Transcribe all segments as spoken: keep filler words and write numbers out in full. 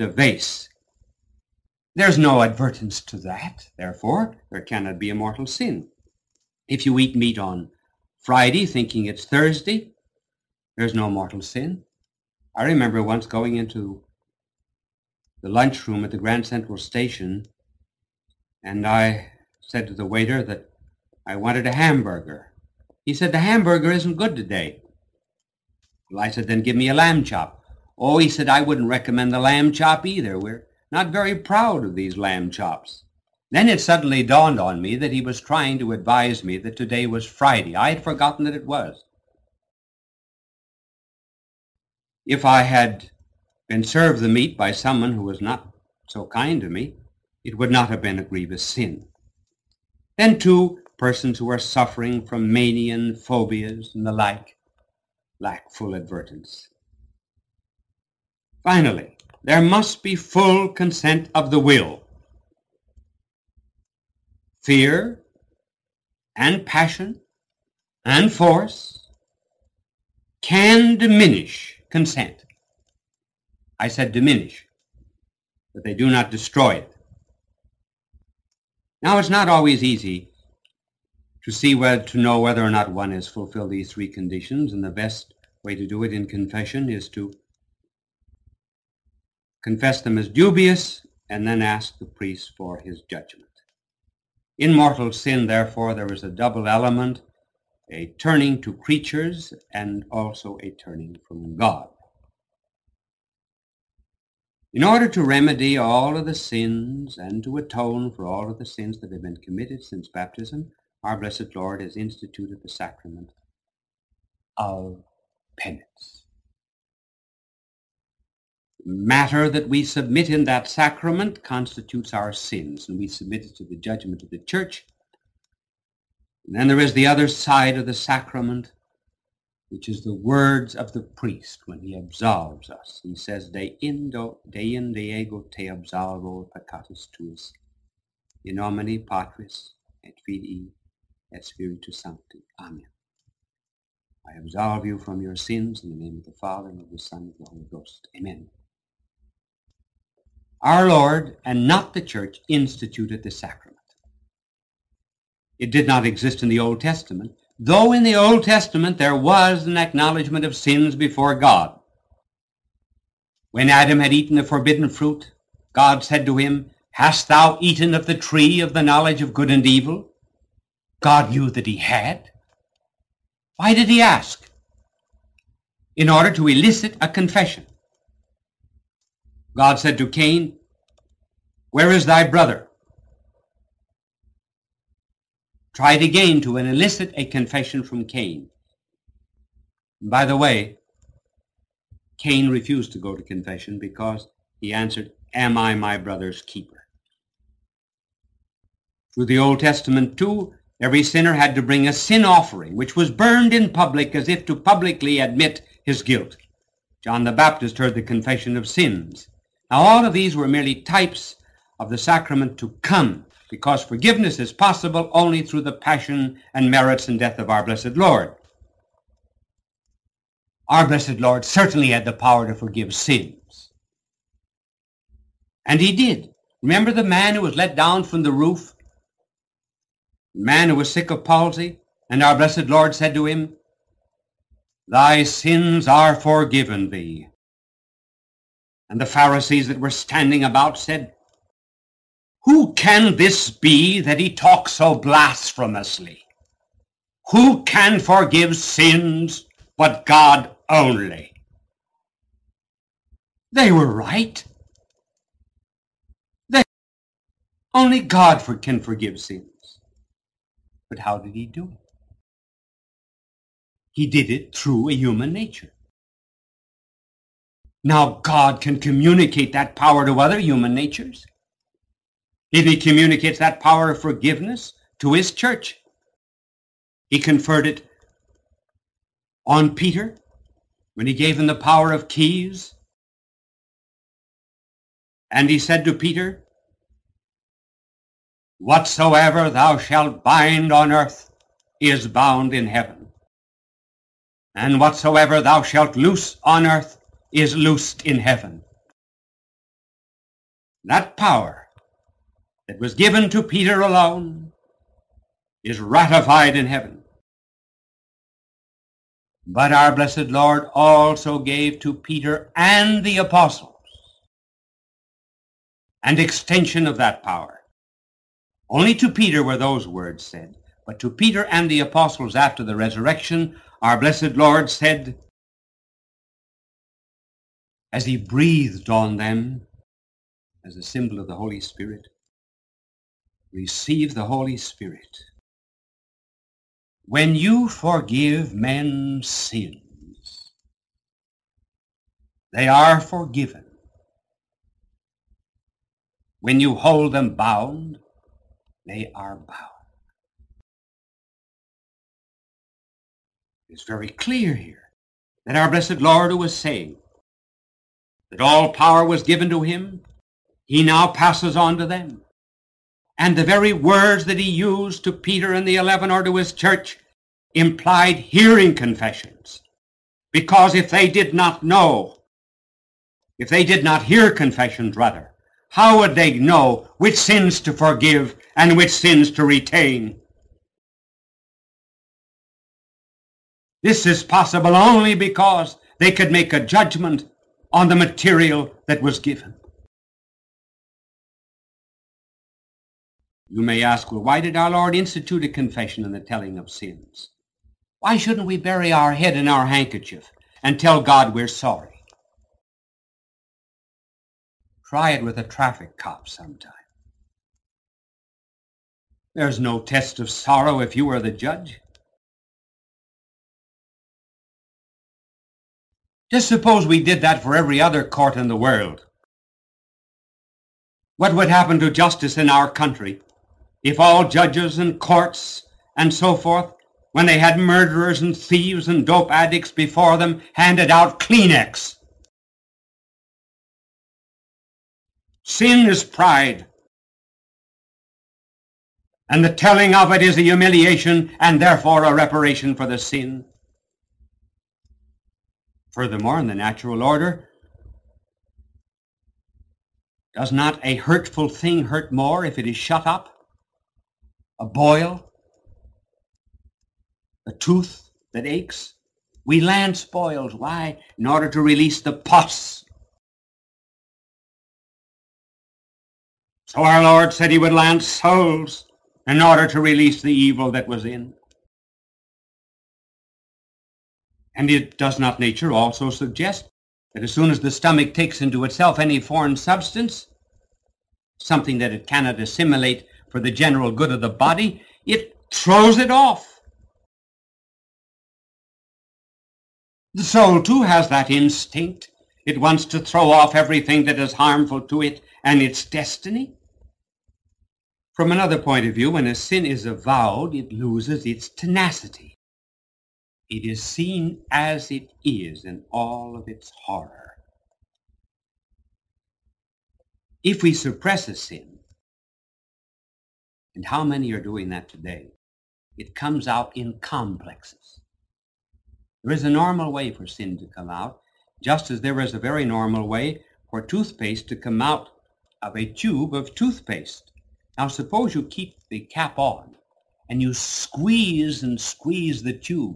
a vase. There's no advertence to that. Therefore, there cannot be a mortal sin. If you eat meat on Friday thinking it's Thursday, there's no mortal sin. I remember once going into the lunchroom at the Grand Central Station, and I said to the waiter that I wanted a hamburger. He said, the hamburger isn't good today. Well, I said, then give me a lamb chop. Oh, he said, I wouldn't recommend the lamb chop either. We're not very proud of these lamb chops. Then it suddenly dawned on me that he was trying to advise me that today was Friday. I had forgotten that it was. If I had been served the meat by someone who was not so kind to me, it would not have been a grievous sin. Then, too, persons who are suffering from mania and phobias and the like lack full advertence. Finally, there must be full consent of the will. Fear and passion and force can diminish consent. I said diminish, but they do not destroy it. Now, it's not always easy to see whether to know whether or not one has fulfilled these three conditions, and the best way to do it in confession is to confess them as dubious and then ask the priest for his judgment. In mortal sin, therefore, there is a double element, a turning to creatures and also a turning from God. In order to remedy all of the sins and to atone for all of the sins that have been committed since baptism, our blessed Lord has instituted the sacrament of penance. The matter that we submit in that sacrament constitutes our sins, and we submit it to the judgment of the Church. And then there is the other side of the sacrament, which is the words of the priest when he absolves us. He says, De indo, de in diego te absolvo peccatus tuus, in nomine Patris et Filii et Spiritus Sancti. Amen. I absolve you from your sins in the name of the Father, and of the Son, and of the Holy Ghost. Amen. Our Lord, and not the Church, instituted the sacrament. It did not exist in the Old Testament, though in the Old Testament there was an acknowledgement of sins before God. When Adam had eaten the forbidden fruit, God said to him, Hast thou eaten of the tree of the knowledge of good and evil? God knew that he had. Why did he ask? In order to elicit a confession. God said to Cain, Where is thy brother? Tried again to elicit a confession from Cain. And by the way, Cain refused to go to confession because he answered, Am I my brother's keeper? Through the Old Testament too, every sinner had to bring a sin offering, which was burned in public as if to publicly admit his guilt. John the Baptist heard the confession of sins. Now all of these were merely types of the sacrament to come, because forgiveness is possible only through the passion and merits and death of our blessed Lord. Our blessed Lord certainly had the power to forgive sins. And he did. Remember the man who was let down from the roof? The man who was sick of palsy? And our blessed Lord said to him, Thy sins are forgiven thee. And the Pharisees that were standing about said, Who can this be that he talks so blasphemously? Who can forgive sins but God only? They were right. They, only God for, can forgive sins. But how did he do it? He did it through a human nature. Now God can communicate that power to other human natures. If he communicates that power of forgiveness to his church, he conferred it on Peter when he gave him the power of keys. And he said to Peter, Whatsoever thou shalt bind on earth is bound in heaven, and whatsoever thou shalt loose on earth is loosed in heaven. That power that was given to Peter alone is ratified in heaven. But our blessed Lord also gave to Peter and the apostles an extension of that power. Only to Peter were those words said, but to Peter and the apostles after the resurrection, our blessed Lord said, as he breathed on them as a symbol of the Holy Spirit, receive the Holy Spirit. When you forgive men's sins, they are forgiven. When you hold them bound, they are bound. It's very clear here that our blessed Lord, who was saying that all power was given to him, he now passes on to them. And the very words that he used to Peter and the eleven or to his church implied hearing confessions. Because if they did not know, if they did not hear confessions rather, how would they know which sins to forgive and which sins to retain? This is possible only because they could make a judgment on the material that was given. You may ask, well, why did our Lord institute a confession and the telling of sins? Why shouldn't we bury our head in our handkerchief and tell God we're sorry? Try it with a traffic cop sometime. There's no test of sorrow if you are the judge. Just suppose we did that for every other court in the world. What would happen to justice in our country if all judges and courts and so forth, when they had murderers and thieves and dope addicts before them, handed out Kleenex? Sin is pride, and the telling of it is a humiliation and therefore a reparation for the sin. Furthermore, in the natural order, does not a hurtful thing hurt more if it is shut up? A boil? A tooth that aches? We lance boils. Why? In order to release the pus. So our Lord said he would lance souls in order to release the evil that was in. And it does not nature also suggest that as soon as the stomach takes into itself any foreign substance, something that it cannot assimilate for the general good of the body, it throws it off. The soul too has that instinct. It wants to throw off everything that is harmful to it and its destiny. From another point of view, when a sin is avowed, it loses its tenacity. It is seen as it is in all of its horror. If we suppress a sin, and how many are doing that today, it comes out in complexes. There is a normal way for sin to come out, just as there is a very normal way for toothpaste to come out of a tube of toothpaste. Now suppose you keep the cap on and you squeeze and squeeze the tube.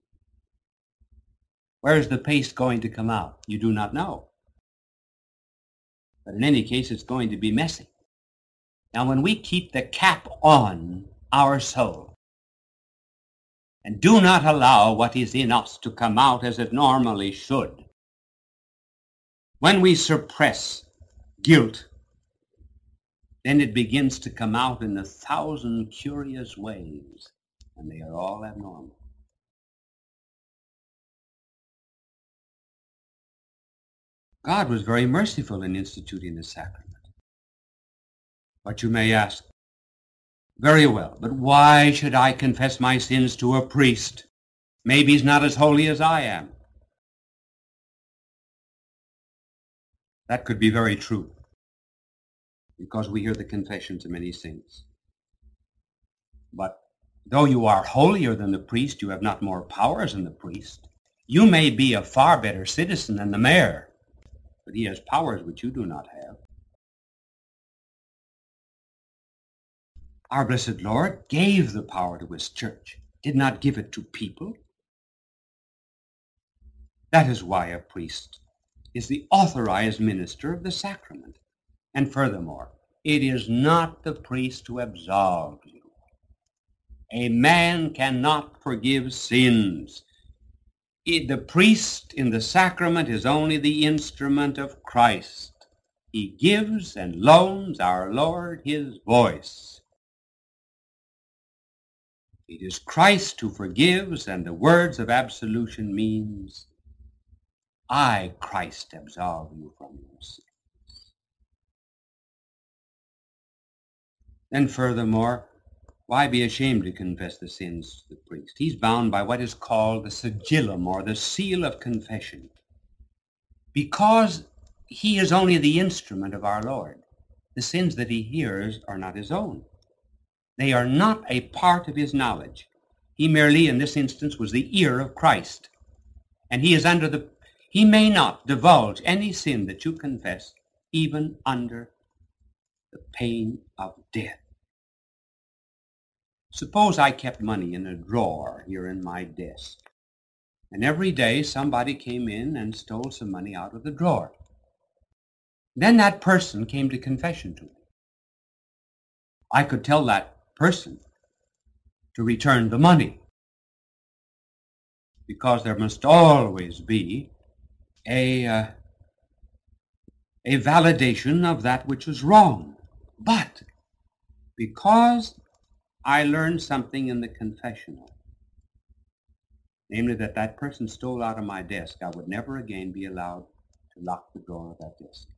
Where is the paste going to come out? You do not know. But in any case, it's going to be messy. Now when we keep the cap on our soul and do not allow what is in us to come out as it normally should, when we suppress guilt, then it begins to come out in a thousand curious ways, and they are all abnormal. God was very merciful in instituting the sacrament. But you may ask, very well, but why should I confess my sins to a priest? Maybe he's not as holy as I am. That could be very true, because we hear the confessions of many saints. But though you are holier than the priest, you have not more powers than the priest. You may be a far better citizen than the mayor, but he has powers which you do not have. Our blessed Lord gave the power to his church, did not give it to people. That is why a priest is the authorized minister of the sacrament. And furthermore, it is not the priest who absolves you. A man cannot forgive sins. It, the priest in the sacrament is only the instrument of Christ. He gives and loans our Lord his voice. It is Christ who forgives, and the words of absolution means, I, Christ, absolve you from your sins. And furthermore, why be ashamed to confess the sins of the priest? He's bound by what is called the sigillum, or the seal of confession, because he is only the instrument of our Lord. The sins that he hears are not his own. They are not a part of his knowledge. He merely, in this instance, was the ear of Christ. And he is under the, he may not divulge any sin that you confess, even under the pain of death. Suppose I kept money in a drawer here in my desk, and every day somebody came in and stole some money out of the drawer. Then that person came to confession to me. I could tell that person to return the money, because there must always be a, uh, a validation of that which is wrong. But because I learned something in the confessional, namely that that person stole out of my desk, I would never again be allowed to lock the door of that desk.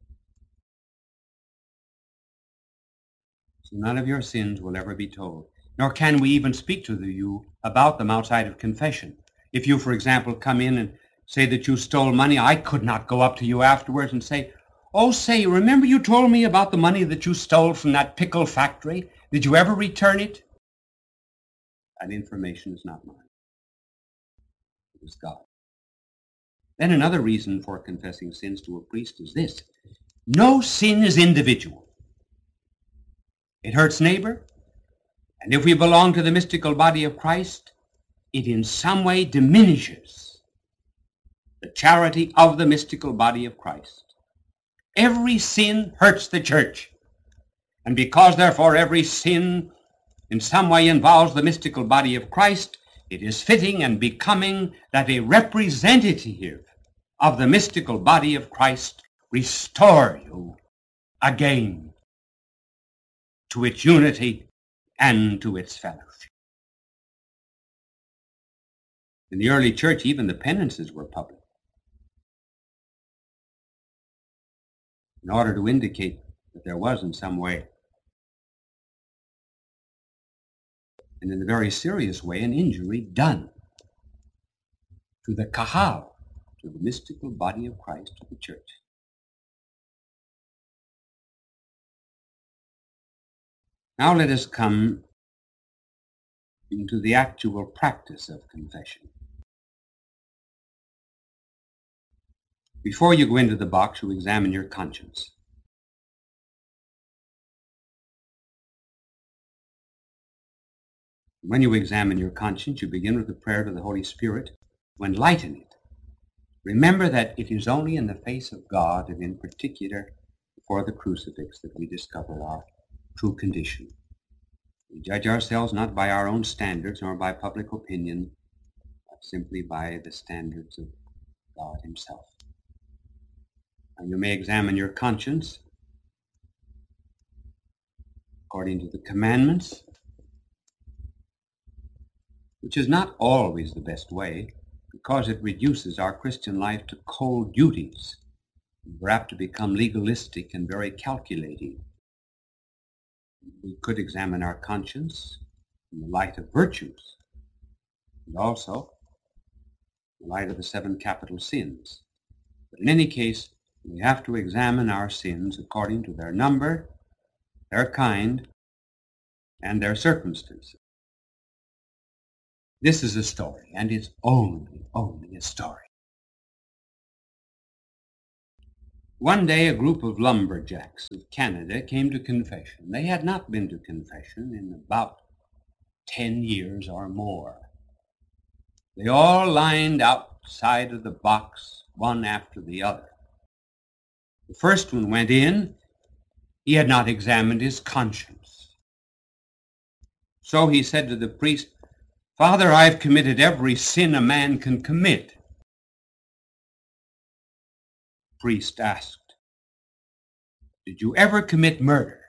So none of your sins will ever be told, nor can we even speak to you about them outside of confession. If you, for example, come in and say that you stole money, I could not go up to you afterwards and say, oh, say, remember you told me about the money that you stole from that pickle factory? Did you ever return it? That information is not mine. It is God. Then another reason for confessing sins to a priest is this. No sin is individual. It hurts neighbor, and if we belong to the mystical body of Christ, it in some way diminishes the charity of the mystical body of Christ. Every sin hurts the church, and because therefore every sin in some way involves the mystical body of Christ, it is fitting and becoming that a representative of the mystical body of Christ restore you again to its unity and to its fellowship. In the early church, even the penances were public, in order to indicate that there was in some way, and in a very serious way, an injury done to the kahal, to the mystical body of Christ, to the church. Now let us come into the actual practice of confession. Before you go into the box, you examine your conscience. When you examine your conscience, you begin with the prayer to the Holy Spirit to enlighten it. Remember that it is only in the face of God, and in particular before the crucifix, that we discover our true condition. We judge ourselves not by our own standards nor by public opinion, but simply by the standards of God himself. And you may examine your conscience according to the commandments, which is not always the best way, because it reduces our Christian life to cold duties. We're apt to become legalistic and very calculating. We could examine our conscience in the light of virtues, and also in the light of the seven capital sins. But in any case, we have to examine our sins according to their number, their kind, and their circumstances. This is a story, and it's only, only a story. One day a group of lumberjacks of Canada came to confession. They had not been to confession in about ten years or more. They all lined outside of the box, one after the other. The first one went in. He had not examined his conscience. So he said to the priest, "Father, I've committed every sin a man can commit." The priest asked, "Did you ever commit murder?"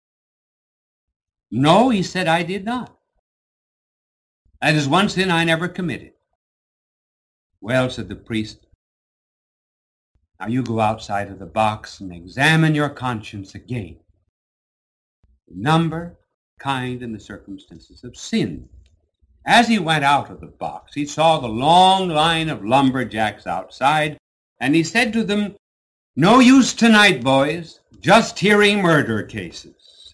"No," he said, "I did not. That is one sin I never committed." "Well," said the priest, "now you go outside of the box and examine your conscience again. The number, kind, and the circumstances of sin." As he went out of the box, he saw the long line of lumberjacks outside, and he said to them, "No use tonight, boys, just hearing murder cases."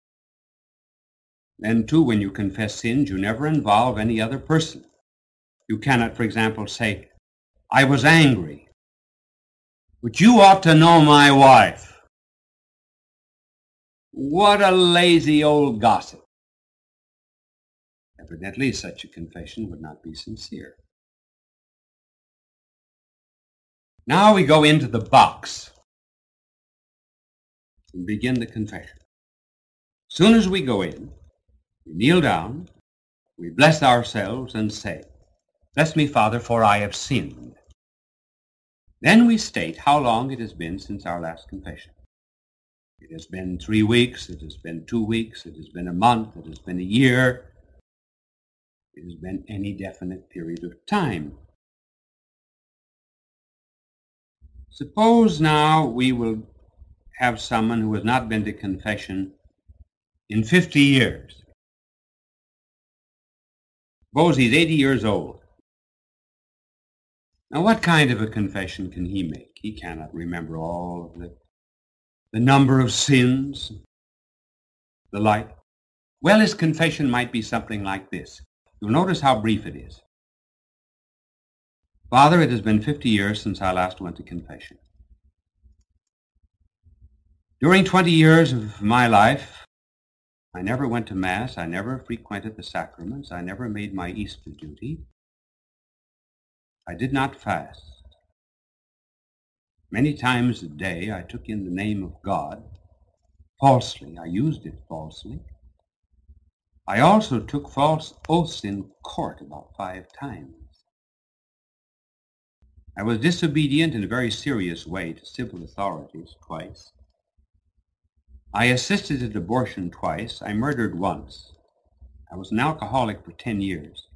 Then, too, when you confess sins, you never involve any other person. You cannot, for example, say, "I was angry, but you ought to know my wife." What a lazy old gossip. Evidently, such a confession would not be sincere. Now we go into the box and begin the confession. As soon as we go in, we kneel down, we bless ourselves and say, "Bless me, Father, for I have sinned." Then we state how long it has been since our last confession. It has been three weeks, it has been two weeks, it has been a month, it has been a year, it has been any definite period of time. Suppose now we will have someone who has not been to confession in fifty years. Suppose he's eighty years old. Now what kind of a confession can he make? He cannot remember all of the, the number of sins, the like. Well, his confession might be something like this. You'll notice how brief it is. "Father, it has been fifty years since I last went to confession. During twenty years of my life, I never went to Mass, I never frequented the sacraments, I never made my Easter duty. I did not fast. Many times a day I took in the name of God falsely. I used it falsely. I also took false oaths in court about five times. I was disobedient in a very serious way to civil authorities twice. I assisted at abortion twice. I murdered once. I was an alcoholic for ten years.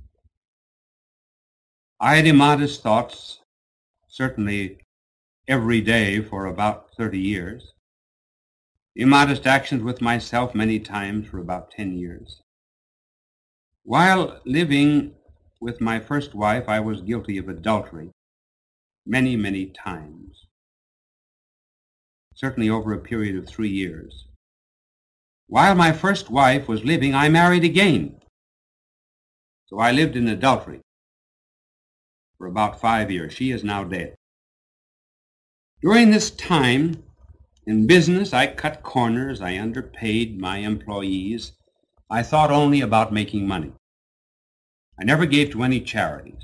I had immodest thoughts, certainly every day for about thirty years. Immodest actions with myself many times for about ten years. While living with my first wife, I was guilty of adultery many, many times, certainly over a period of three years. While my first wife was living, I married again. So I lived in adultery for about five years. She is now dead. During this time, in business, I cut corners. I underpaid my employees. I thought only about making money. I never gave to any charities,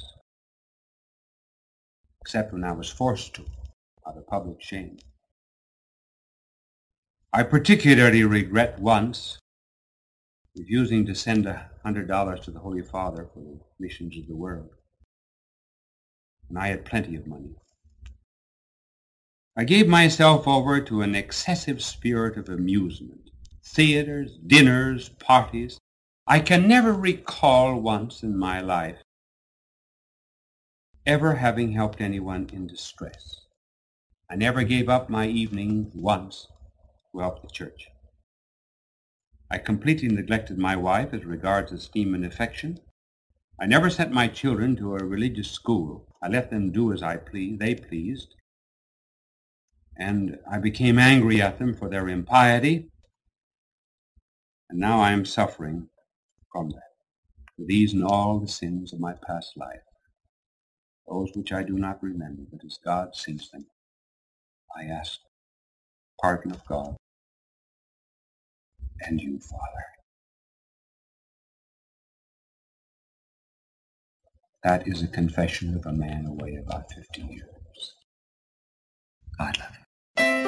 except when I was forced to, out of public shame. I particularly regret once refusing to send a hundred dollars to the Holy Father for the missions of the world, and I had plenty of money. I gave myself over to an excessive spirit of amusement, theaters, dinners, parties. I can never recall once in my life ever having helped anyone in distress. I never gave up my evening once to help the church. I completely neglected my wife as regards esteem and affection. I never sent my children to a religious school. I let them do as I pleased, they pleased. And I became angry at them for their impiety. And now I am suffering from that, for these and all the sins of my past life, those which I do not remember, but as God sees them, I ask pardon of God, and you, Father. That is a confession of a man away about fifty years. God love you.